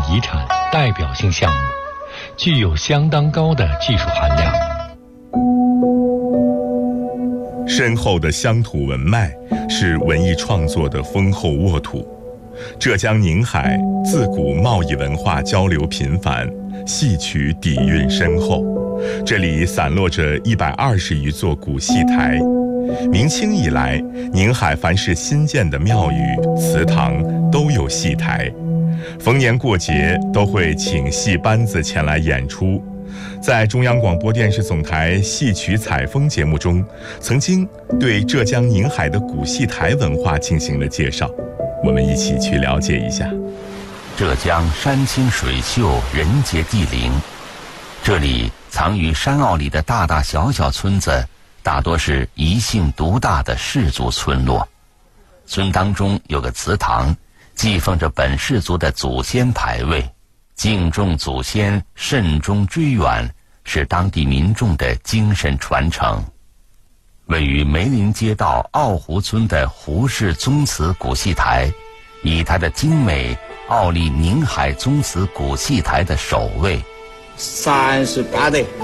遗产代表性项目，具有相当高的技术含量。 深厚的乡土文脉是文艺创作的丰厚沃土。浙江宁海自古贸易文化交流频繁，戏曲底蕴深厚，这里散落着120余座古戏台。明清以来，宁海凡是新建的庙宇、祠堂都有戏台，逢年过节都会请戏班子前来演出。在中央广播电视总台戏曲采风节目中，曾经对浙江宁海的古戏台文化进行了介绍，我们一起去了解一下。 浙江山清水秀，人杰地灵，这里藏于山坳里的大大小小村子，大多是一姓独大的氏族村落。村当中有个祠堂，祭奉着本氏族的祖先牌位，敬重祖先，慎终追远，是当地民众的精神传承。位于梅林街道奥湖村的胡氏宗祠古戏台，以它的精美傲立宁海宗祠古戏台的首位。 38代